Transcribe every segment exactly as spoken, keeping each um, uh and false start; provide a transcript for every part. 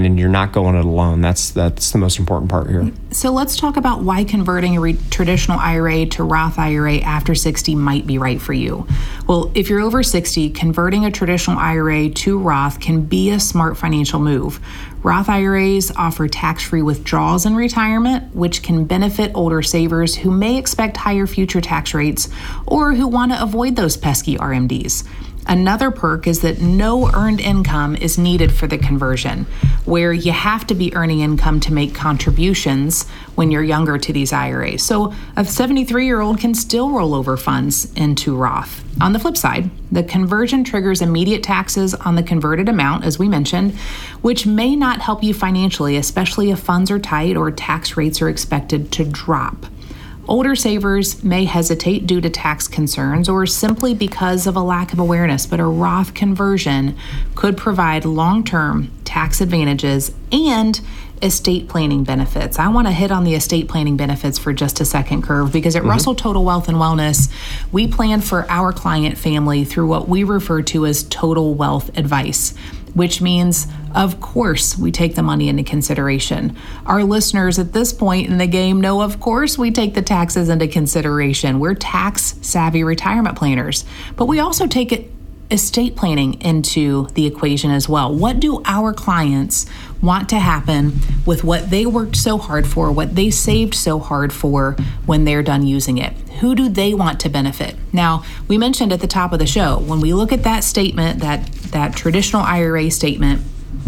and you're not going it alone. That's that's the most important part here. So let's talk about why converting a re- traditional I R A to Roth I R A after sixty might be right for you. Well, if you're over sixty, converting a traditional I R A to Roth can be a smart financial move. Roth I R As offer tax-free withdrawals in retirement, which can benefit older savers who may expect higher future tax rates or who want to avoid those pesky R M Ds. Another perk is that no earned income is needed for the conversion, where you have to be earning income to make contributions when you're younger to these I R As. So a seventy-three-year-old can still roll over funds into Roth. On the flip side, the conversion triggers immediate taxes on the converted amount, as we mentioned, which may not help you financially, especially if funds are tight or tax rates are expected to drop. Older savers may hesitate due to tax concerns or simply because of a lack of awareness, but a Roth conversion could provide long-term tax advantages and estate planning benefits. I want to hit on the estate planning benefits for just a second, Curve, because at mm-hmm. Russell Total Wealth and Wellness, we plan for our client family through what we refer to as total wealth advice, which means, of course, we take the money into consideration. Our listeners at this point in the game know, of course, we take the taxes into consideration. We're tax-savvy retirement planners, but we also take it estate planning into the equation as well. What do our clients want to happen with what they worked so hard for, what they saved so hard for when they're done using it? Who do they want to benefit? Now, we mentioned at the top of the show, when we look at that statement, that, that traditional I R A statement,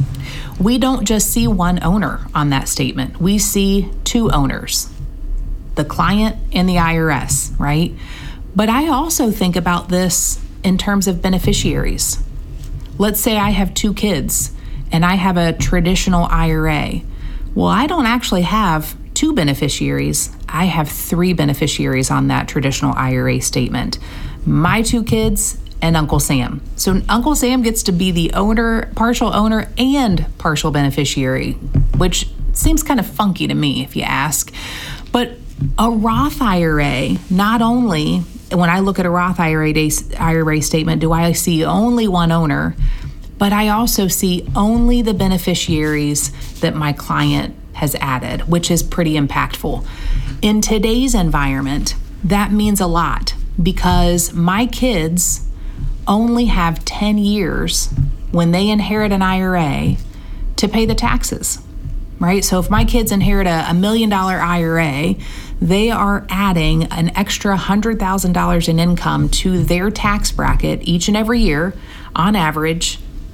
we don't just see one owner on that statement. We see two owners, the client and the I R S, right? But I also think about this in terms of beneficiaries. Let's say I have two kids and I have a traditional I R A. Well, I don't actually have two beneficiaries. I have three beneficiaries on that traditional I R A statement. My two kids and Uncle Sam. So Uncle Sam gets to be the owner, partial owner, and partial beneficiary, which seems kind of funky to me if you ask. But a Roth I R A, not only, when I look at a Roth I R A, day, I R A statement, do I see only one owner, but I also see only the beneficiaries that my client has added, which is pretty impactful. In today's environment, that means a lot because my kids only have ten years when they inherit an I R A to pay the taxes, right? So if my kids inherit a, a million dollar I R A, they are adding an extra one hundred thousand dollars in income to their tax bracket each and every year on average.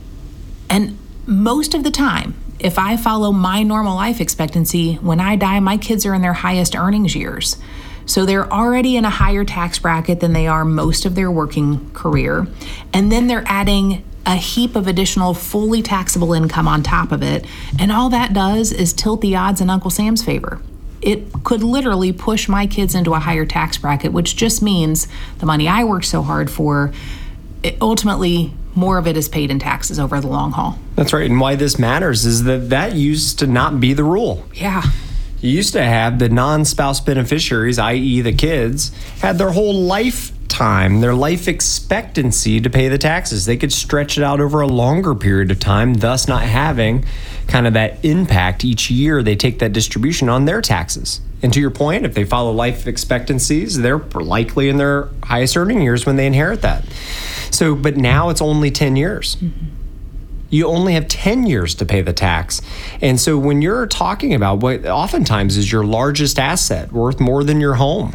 And most of the time, if I follow my normal life expectancy, when I die, my kids are in their highest earnings years. So they're already in a higher tax bracket than they are most of their working career. And then they're adding a heap of additional fully taxable income on top of it. And all that does is tilt the odds in Uncle Sam's favor. It could literally push my kids into a higher tax bracket, which just means the money I worked so hard for, it ultimately more of it is paid in taxes over the long haul. That's right. And why this matters is that that used to not be the rule. Yeah. You used to have the non-spouse beneficiaries, that is the kids, had their whole lifetime, their life expectancy to pay the taxes. They could stretch it out over a longer period of time, thus not having kind of that impact each year they take that distribution on their taxes. And to your point, if they follow life expectancies, they're likely in their highest earning years when they inherit that. So, but now it's only ten years. Mm-hmm. You only have ten years to pay the tax. And so when you're talking about what oftentimes is your largest asset, worth more than your home,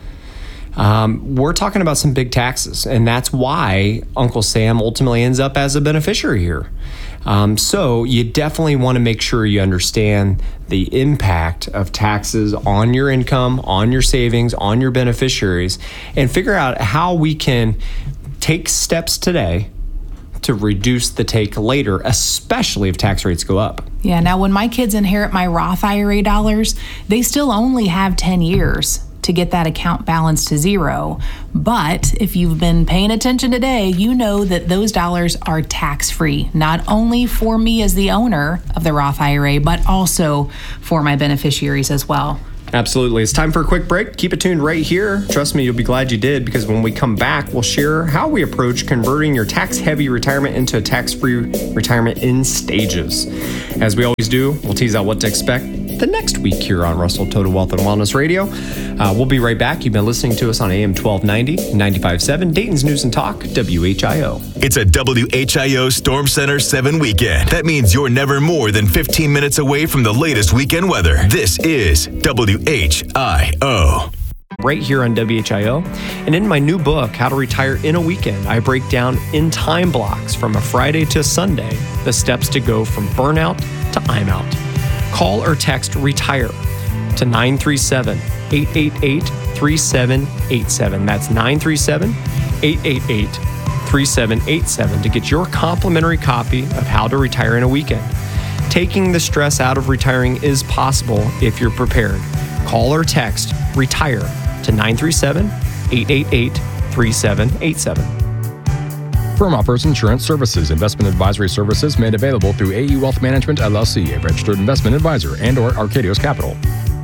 um, we're talking about some big taxes. And that's why Uncle Sam ultimately ends up as a beneficiary here. Um, so you definitely want to make sure you understand the impact of taxes on your income, on your savings, on your beneficiaries, and figure out how we can take steps today to reduce the take later, especially if tax rates go up. Yeah, now when my kids inherit my Roth I R A dollars, they still only have ten years to get that account balance to zero. But if you've been paying attention today, you know that those dollars are tax-free, not only for me as the owner of the Roth I R A, but also for my beneficiaries as well. Absolutely. It's time for a quick break. Keep it tuned right here. Trust me, you'll be glad you did, because when we come back, we'll share how we approach converting your tax-heavy retirement into a tax-free retirement in stages. As we always do, we'll tease out what to expect the next week here on Russell Total Wealth and Wellness Radio. Uh, we'll be right back. You've been listening to us on A M twelve ninety, ninety-five point seven, Dayton's News and Talk, W H I O. It's a W H I O Storm Center seven weekend. That means you're never more than fifteen minutes away from the latest weekend weather. This is W H I O. Right here on W H I O. And in my new book, How to Retire in a Weekend, I break down in time blocks from a Friday to Sunday the steps to go from burnout to I'm out. Call or text RETIRE to nine three seven, eight eight eight, three seven eight seven. That's nine three seven, eight eight eight, three seven eight seven to get your complimentary copy of How to Retire in a Weekend. Taking the stress out of retiring is possible if you're prepared. Call or text RETIRE to nine three seven, eight eight eight, three seven eight seven. Firm offers insurance services. Investment advisory services made available through A E Wealth Management, L L C, a registered investment advisor, and or Arcadios Capital.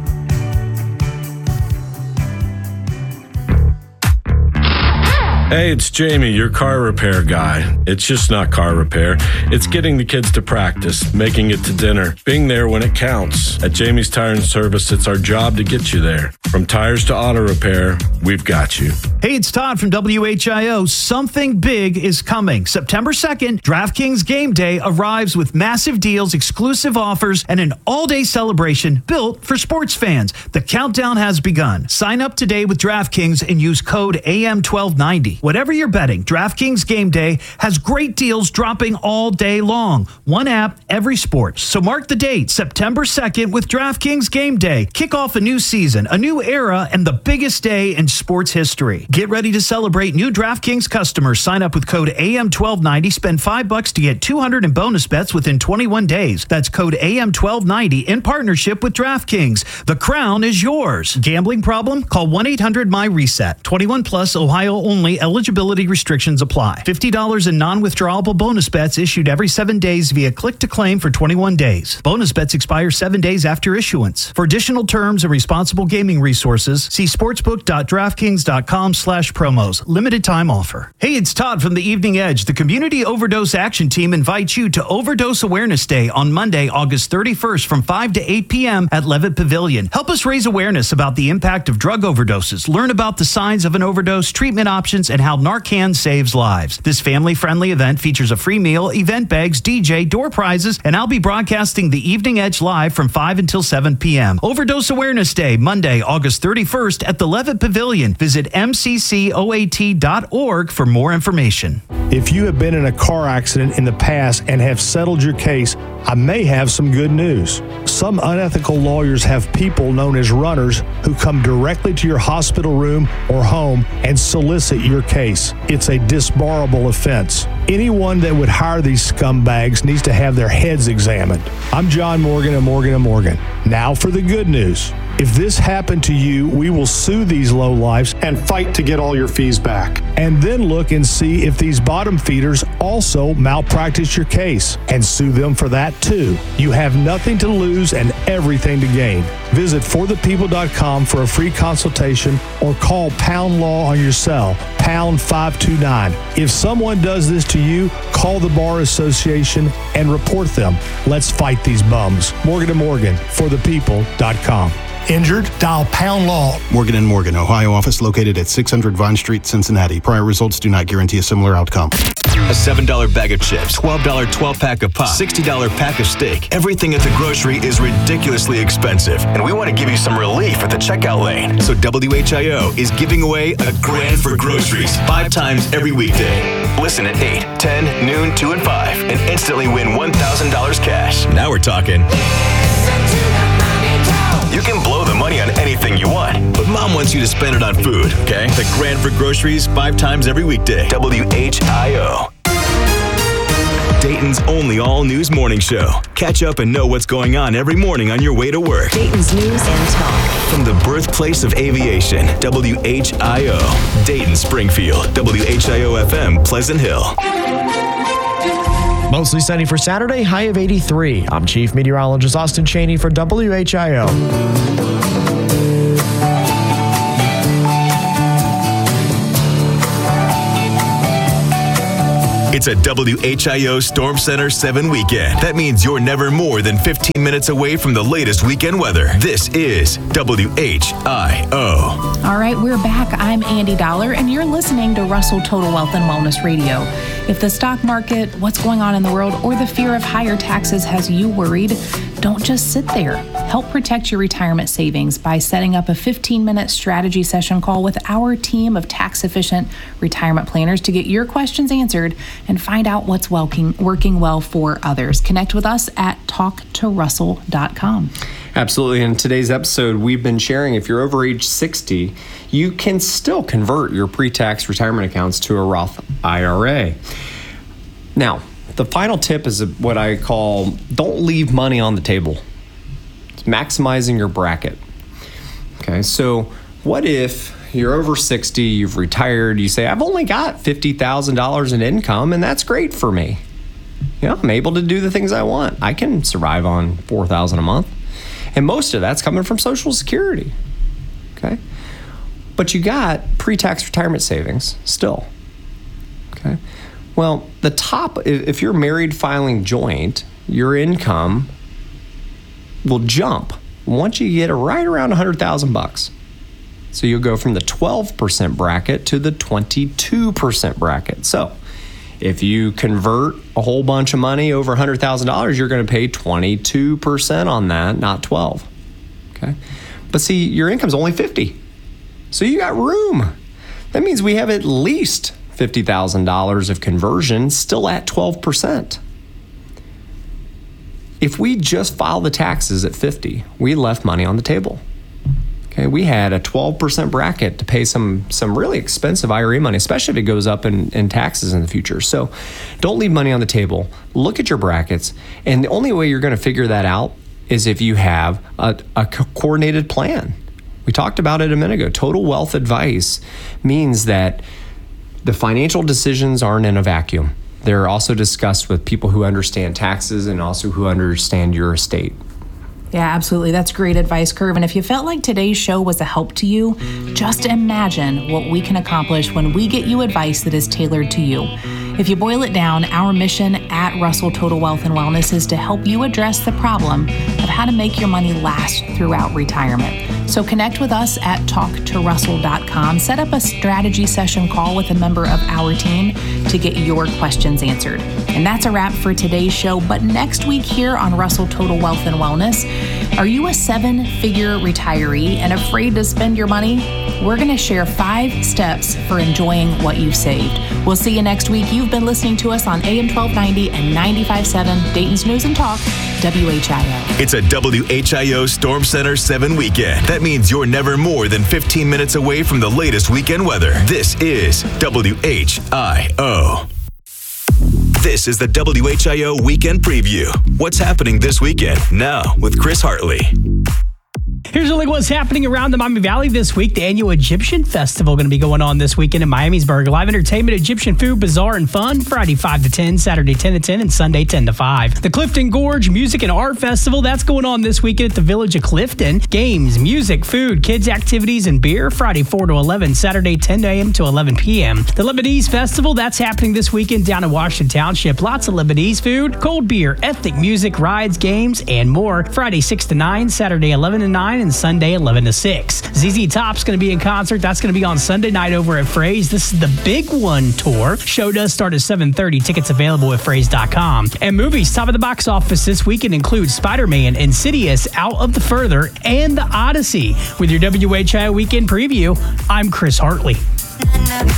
Hey, it's Jamie, your car repair guy. It's just not car repair. It's getting the kids to practice, making it to dinner, being there when it counts. At Jamie's Tire and Service, it's our job to get you there. From tires to auto repair, we've got you. Hey, it's Todd from W H I O. Something big is coming. September second, DraftKings Game Day arrives with massive deals, exclusive offers, and an all-day celebration built for sports fans. The countdown has begun. Sign up today with DraftKings and use code A M twelve ninety. Whatever you're betting, DraftKings Game Day has great deals dropping all day long. One app, every sport. So mark the date, September second with DraftKings Game Day. Kick off a new season, a new era, and the biggest day in sports history. Get ready to celebrate new DraftKings customers. Sign up with code A M twelve ninety. Spend five bucks to get two hundred in bonus bets within twenty-one days. That's code A M twelve ninety in partnership with DraftKings. The crown is yours. Gambling problem? Call one eight hundred M Y reset. twenty-one plus, Ohio only. Eligibility restrictions apply. fifty dollars in non-withdrawable bonus bets issued every seven days via click-to-claim for twenty-one days. Bonus bets expire seven days after issuance. For additional terms and responsible gaming resources, see sportsbook.draftkings.com slash promos. Limited time offer. Hey, it's Todd from the Evening Edge. The Community Overdose Action Team invites you to Overdose Awareness Day on Monday, August thirty-first from five to eight p.m. at Levitt Pavilion. Help us raise awareness about the impact of drug overdoses. Learn about the signs of an overdose, treatment options, and how Narcan saves lives. This family-friendly event features a free meal, event bags, D J, door prizes, and I'll be broadcasting the Evening Edge live from five until seven p.m. Overdose Awareness Day, Monday, August thirty-first at the Levitt Pavilion. Visit M C C O A T dot org for more information. If you have been in a car accident in the past and have settled your case, I may have some good news. Some unethical lawyers have people known as runners who come directly to your hospital room or home and solicit your case. It's a disbarable offense. Anyone that would hire these scumbags needs to have their heads examined. I'm John Morgan of Morgan and Morgan. Now for the good news. If this happened to you, we will sue these lowlifes and fight to get all your fees back. And then look and see if these bottom feeders also malpractice your case and sue them for that too. You have nothing to lose and everything to gain. Visit for the people dot com for a free consultation or call Pound Law on your cell, pound five two nine. If someone does this to you, call the Bar Association and report them. Let's fight these bums. Morgan and Morgan, for the people dot com. Injured? Dial Pound Law. Morgan and Morgan, Ohio office located at six hundred Vine Street, Cincinnati. Prior results do not guarantee a similar outcome. A seven dollar bag of chips, twelve dollar twelve-pack of pop, sixty dollar pack of steak. Everything at the grocery is ridiculously expensive, and we want to give you some relief at the checkout lane. So W H I O is giving away a grand for groceries five times every weekday. Listen at eight, ten, noon, two, and five, and instantly win one thousand dollars cash. Now we're talking. You can blow the money on anything you want, but Mom wants you to spend it on food, okay? The grand for groceries five times every weekday. W H I O. Dayton's only all-news morning show. Catch up and know what's going on every morning on your way to work. Dayton's News and Talk. From the birthplace of aviation, W H I O. Dayton, Springfield. W H I O F M, Pleasant Hill. Mostly sunny for Saturday, high of eighty-three. I'm Chief Meteorologist Austin Cheney for W H I O. It's a W H I O Storm Center seven weekend. That means you're never more than fifteen minutes away from the latest weekend weather. This is W H I O. All right, we're back. I'm Andy Dollar, and you're listening to Russell Total Wealth and Wellness Radio. If the stock market, what's going on in the world, or the fear of higher taxes has you worried, don't just sit there. Help protect your retirement savings by setting up a fifteen-minute strategy session call with our team of tax-efficient retirement planners to get your questions answered and find out what's working, working well for others. Connect with us at talk to russell dot com. Absolutely. In today's episode, we've been sharing if you're over age sixty, you can still convert your pre-tax retirement accounts to a Roth I R A. Now, the final tip is what I call don't leave money on the table. It's maximizing your bracket. Okay, so what if you're over sixty, you've retired, you say, I've only got fifty thousand dollars in income, and that's great for me. You know, I'm able to do the things I want. I can survive on four thousand dollars a month. And most of that's coming from Social Security. Okay? But you got pre-tax retirement savings still. Okay? Well, the top, if you're married filing joint, your income will jump once you get right around one hundred thousand bucks. So you'll go from the twelve percent bracket to the twenty-two percent bracket. So if you convert a whole bunch of money over one hundred thousand dollars, you're going to pay twenty-two percent on that, not twelve. Okay? But see, your income's only fifty. So you got room. That means we have at least fifty thousand dollars of conversion still at twelve percent. If we just file the taxes at fifty, we left money on the table. Okay, we had a twelve percent bracket to pay some some really expensive I R A money, especially if it goes up in, in taxes in the future. So don't leave money on the table. Look at your brackets. And the only way you're going to figure that out is if you have a, a co- coordinated plan. We talked about it a minute ago. Total wealth advice means that the financial decisions aren't in a vacuum. They're also discussed with people who understand taxes and also who understand your estate. Yeah, absolutely. That's great advice, Curve. And if you felt like today's show was a help to you, just imagine what we can accomplish when we get you advice that is tailored to you. If you boil it down, our mission at Russell Total Wealth and Wellness is to help you address the problem of how to make your money last throughout retirement. So connect with us at talk to russell dot com. Set up a strategy session call with a member of our team to get your questions answered. And that's a wrap for today's show. But next week here on Russell Total Wealth and Wellness, are you a seven-figure retiree and afraid to spend your money? We're going to share five steps for enjoying what you've saved. We'll see you next week. You've been listening to us on A M twelve ninety and ninety-five point seven Dayton's News and Talk, W H I O. It's a W H I O Storm Center seven weekend. That means you're never more than fifteen minutes away from the latest weekend weather. This is W H I O. This is the W H I O Weekend Preview. What's happening this weekend? Now with Chris Hartley. Here's a look at what's happening around the Miami Valley this week. The annual Egyptian Festival going to be going on this weekend in Miamisburg. Live entertainment, Egyptian food, bazaar, and fun. Friday five to ten, Saturday ten to ten, and Sunday ten to five. The Clifton Gorge Music and Art Festival, that's going on this weekend at the Village of Clifton. Games, music, food, kids activities, and beer. Friday four to eleven, Saturday ten a.m. to eleven p.m. The Lebanese Festival, that's happening this weekend down in Washington Township. Lots of Lebanese food, cold beer, ethnic music, rides, games, and more. Friday six to nine, Saturday eleven to nine, and Sunday eleven to six. Z Z Top's going to be in concert. That's going to be on Sunday night over at Fray's. This is the Big One Tour. Show does start at seven thirty. Tickets available at frays dot com. And movies top of the box office this weekend include Spider-Man, Insidious, Out of the Further, and The Odyssey. With your W H I O Weekend Preview, I'm Chris Hartley.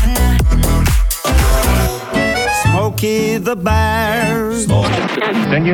Smokey the Bear. Then you